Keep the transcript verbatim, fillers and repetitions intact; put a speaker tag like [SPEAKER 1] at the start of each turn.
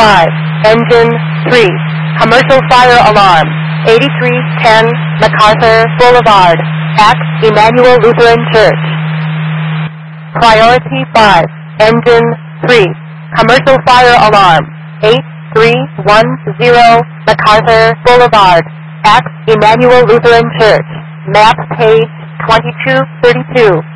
[SPEAKER 1] five, engine three, commercial fire alarm, eighty-three ten MacArthur Boulevard, at Emmanuel Lutheran Church. Priority five, engine three, commercial fire alarm, eight three one zero MacArthur Boulevard, at Emmanuel Lutheran Church. Map page twenty-two thirty-two.